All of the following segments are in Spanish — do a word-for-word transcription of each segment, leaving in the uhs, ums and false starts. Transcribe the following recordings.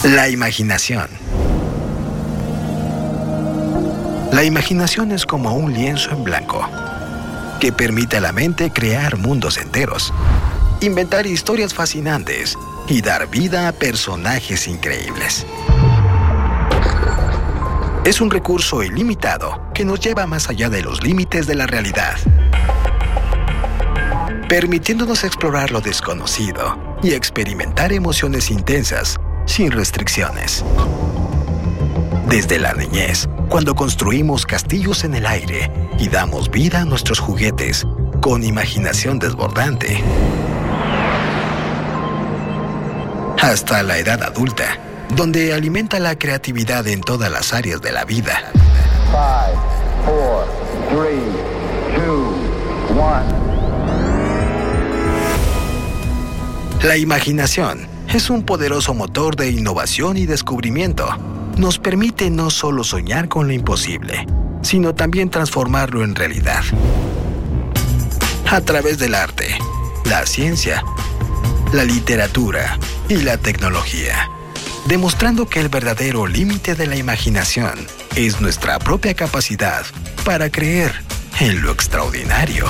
La imaginación. La imaginación es como un lienzo en blanco que permite a la mente crear mundos enteros, inventar historias fascinantes y dar vida a personajes increíbles. Es un recurso ilimitado que nos lleva más allá de los límites de la realidad, permitiéndonos explorar lo desconocido y experimentar emociones intensas sin restricciones. Desde la niñez, cuando construimos castillos en el aire y damos vida a nuestros juguetes con imaginación desbordante, hasta la edad adulta, donde alimenta la creatividad en todas las áreas de la vida. Five, four, three, two, one. La imaginación es un poderoso motor de innovación y descubrimiento. Nos permite no solo soñar con lo imposible, sino también transformarlo en realidad. A través del arte, la ciencia, la literatura y la tecnología, demostrando que el verdadero límite de la imaginación es nuestra propia capacidad para creer en lo extraordinario.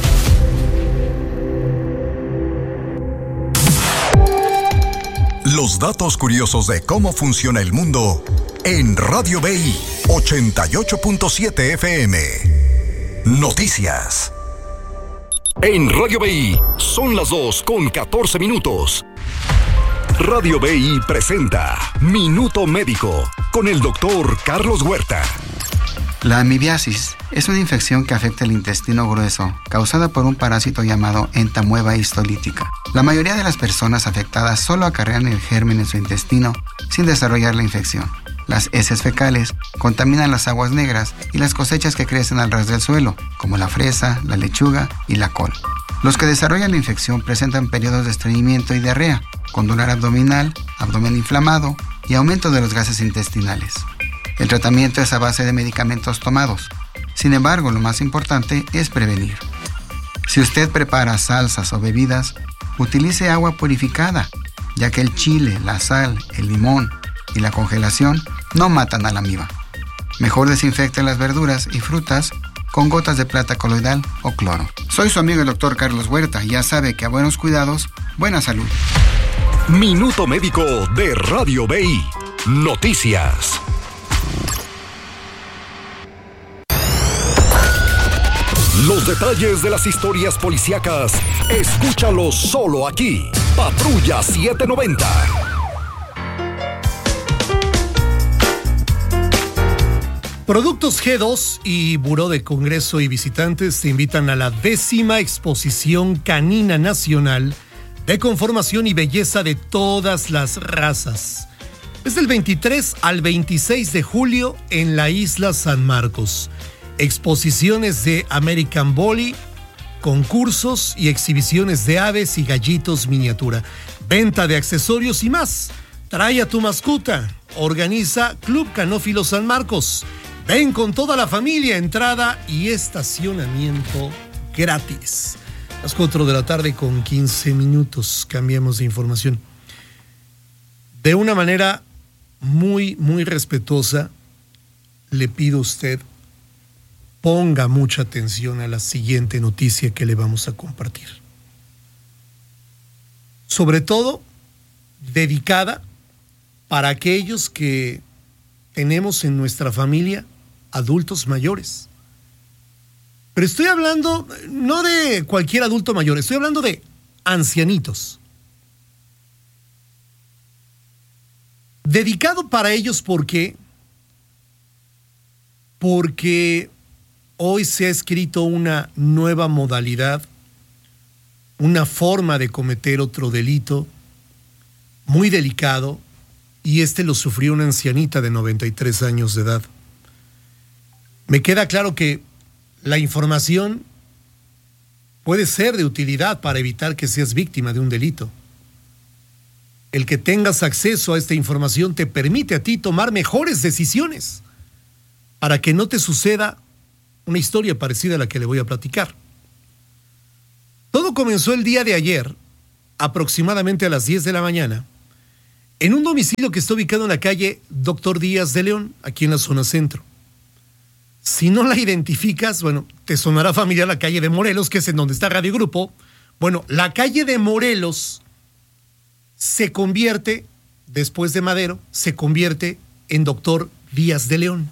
Los datos curiosos de cómo funciona el mundo en Radio B I ochenta y ocho punto siete F M. Noticias. En Radio B I son las dos con catorce minutos. Radio B I presenta Minuto Médico con el doctor Carlos Huerta. La amibiasis es una infección que afecta el intestino grueso, causada por un parásito llamado entamueba histolítica. La mayoría de las personas afectadas solo acarrean el germen en su intestino sin desarrollar la infección. Las heces fecales contaminan las aguas negras y las cosechas que crecen al ras del suelo, como la fresa, la lechuga y la col. Los que desarrollan la infección presentan periodos de estreñimiento y diarrea, con dolor abdominal, abdomen inflamado y aumento de los gases intestinales. El tratamiento es a base de medicamentos tomados. Sin embargo, lo más importante es prevenir. Si usted prepara salsas o bebidas, utilice agua purificada, ya que el chile, la sal, el limón y la congelación no matan a la amiba. Mejor desinfecte las verduras y frutas con gotas de plata coloidal o cloro. Soy su amigo el doctor Carlos Huerta y ya sabe que a buenos cuidados, buena salud. Minuto Médico de Radio B I. Noticias. Los detalles de las historias policíacas, escúchalos solo aquí. Patrulla setecientos noventa. Productos G dos y Buró de Congreso y Visitantes te invitan a la décima exposición canina nacional de conformación y belleza de todas las razas. Es del veintitrés al veintiséis de julio en la isla San Marcos. Exposiciones de American Bully, concursos y exhibiciones de aves y gallitos miniatura, venta de accesorios y más. Trae a tu mascota. Organiza Club Canófilo San Marcos. Ven con toda la familia, entrada y estacionamiento gratis. Las cuatro de la tarde con quince minutos, cambiamos de información. De una manera muy, muy respetuosa, le pido a usted ponga mucha atención a la siguiente noticia que le vamos a compartir. Sobre todo, dedicada para aquellos que tenemos en nuestra familia adultos mayores. Pero estoy hablando no de cualquier adulto mayor, estoy hablando de ancianitos. Dedicado para ellos, ¿por qué? Porque hoy se ha escrito una nueva modalidad, una forma de cometer otro delito muy delicado, y este lo sufrió una ancianita de noventa y tres años de edad. Me queda claro que la información puede ser de utilidad para evitar que seas víctima de un delito. El que tengas acceso a esta información te permite a ti tomar mejores decisiones para que no te suceda una historia parecida a la que le voy a platicar. Todo comenzó el día de ayer, aproximadamente a las diez de la mañana, en un domicilio que está ubicado en la calle Doctor Díaz de León, aquí en la zona centro. Si no la identificas, bueno, te sonará familiar la calle de Morelos, que es en donde está Radio Grupo. Bueno, la calle de Morelos se convierte, después de Madero, se convierte en Doctor Díaz de León.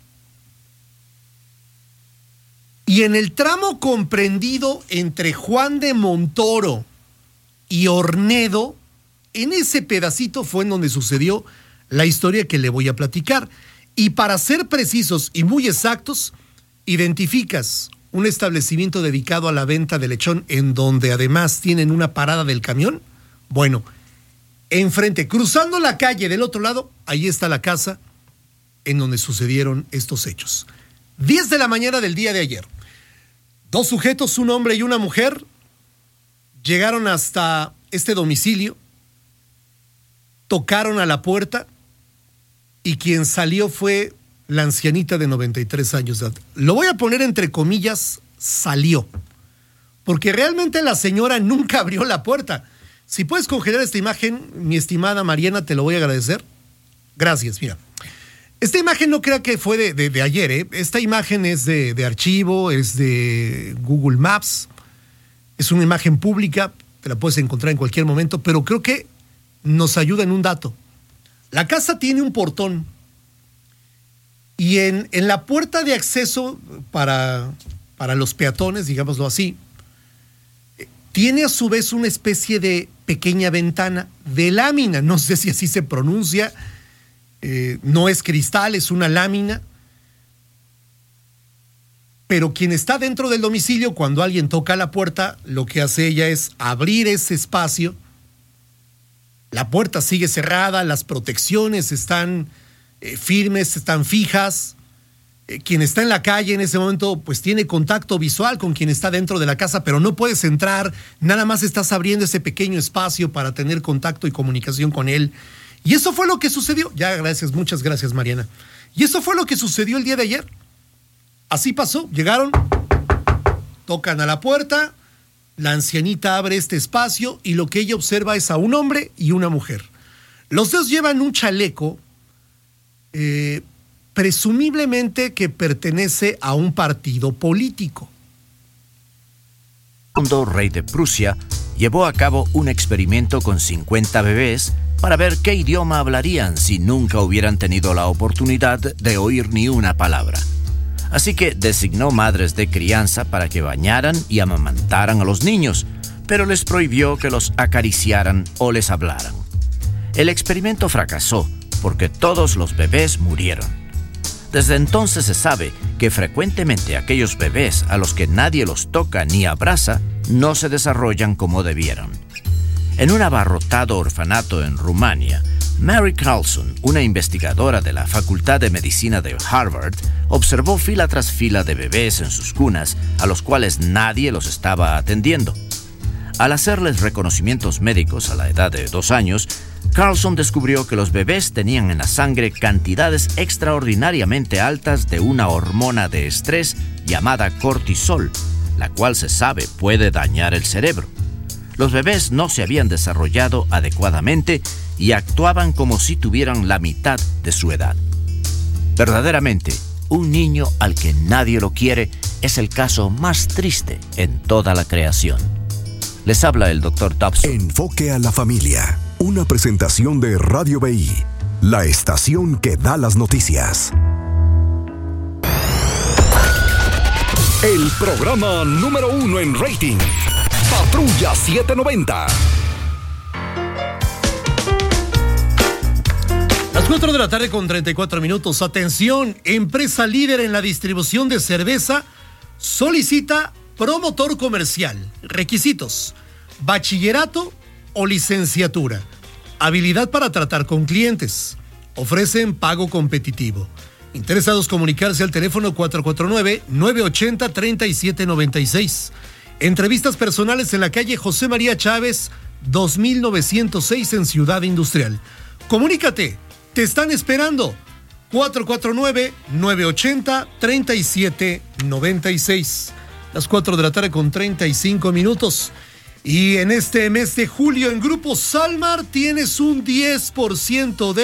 Y en el tramo comprendido entre Juan de Montoro y Ornedo, en ese pedacito fue en donde sucedió la historia que le voy a platicar. Y para ser precisos y muy exactos, identificas un establecimiento dedicado a la venta de lechón en donde además tienen una parada del camión. Bueno, enfrente, cruzando la calle del otro lado, ahí está la casa en donde sucedieron estos hechos. diez de la mañana del día de ayer. Dos sujetos, un hombre y una mujer, llegaron hasta este domicilio, tocaron a la puerta y quien salió fue la ancianita de noventa y tres años de edad. Lo voy a poner entre comillas, salió, porque realmente la señora nunca abrió la puerta. Si puedes congelar esta imagen, mi estimada Mariana, te lo voy a agradecer. Gracias, mira. Esta imagen no crea que fue de, de, de ayer, ¿eh? Esta imagen es de, de archivo, es de Google Maps, es una imagen pública, te la puedes encontrar en cualquier momento, pero creo que nos ayuda en un dato. La casa tiene un portón y en, en la puerta de acceso para, para los peatones, digámoslo así, tiene a su vez una especie de pequeña ventana de lámina, no sé si así se pronuncia, eh, no es cristal, es una lámina, pero quien está dentro del domicilio, cuando alguien toca la puerta, lo que hace ella es abrir ese espacio. La puerta sigue cerrada, las protecciones están eh, firmes, están fijas. Eh, quien está en la calle en ese momento, pues tiene contacto visual con quien está dentro de la casa, pero no puedes entrar, nada más estás abriendo ese pequeño espacio para tener contacto y comunicación con él. Y eso fue lo que sucedió. Ya, gracias, muchas gracias, Mariana. Y eso fue lo que sucedió el día de ayer. Así pasó, llegaron, tocan a la puerta, la ancianita abre este espacio y lo que ella observa es a un hombre y una mujer. Los dos llevan un chaleco, eh, presumiblemente que pertenece a un partido político. Fernando, rey de Prusia, llevó a cabo un experimento con cincuenta bebés para ver qué idioma hablarían si nunca hubieran tenido la oportunidad de oír ni una palabra. Así que designó madres de crianza para que bañaran y amamantaran a los niños, pero les prohibió que los acariciaran o les hablaran. El experimento fracasó porque todos los bebés murieron. Desde entonces se sabe que frecuentemente aquellos bebés a los que nadie los toca ni abraza no se desarrollan como debieran. En un abarrotado orfanato en Rumania, Mary Carlson, una investigadora de la Facultad de Medicina de Harvard, observó fila tras fila de bebés en sus cunas a los cuales nadie los estaba atendiendo. Al hacerles reconocimientos médicos a la edad de dos años, Carlson descubrió que los bebés tenían en la sangre cantidades extraordinariamente altas de una hormona de estrés llamada cortisol, la cual se sabe puede dañar el cerebro. Los bebés no se habían desarrollado adecuadamente y actuaban como si tuvieran la mitad de su edad. Verdaderamente, un niño al que nadie lo quiere es el caso más triste en toda la creación. Les habla el doctor Dobson. Enfoque a la familia. Una presentación de Radio B I, la estación que da las noticias. El programa número uno en rating. Patrulla setecientos noventa. Las cuatro de la tarde con treinta y cuatro minutos. Atención, empresa líder en la distribución de cerveza solicita promotor comercial. Requisitos: bachillerato o licenciatura. Habilidad para tratar con clientes. Ofrecen pago competitivo. Interesados comunicarse al teléfono cuatro cuatro nueve, nueve ocho cero, tres siete nueve seis. Entrevistas personales en la calle José María Chávez, dos mil novecientos seis en Ciudad Industrial. Comunícate, te están esperando. cuatro cuatro nueve, nueve ocho cero, tres siete nueve seis. Las cuatro de la tarde con treinta y cinco minutos. Y en este mes de julio en Grupo Salmar tienes un diez por ciento de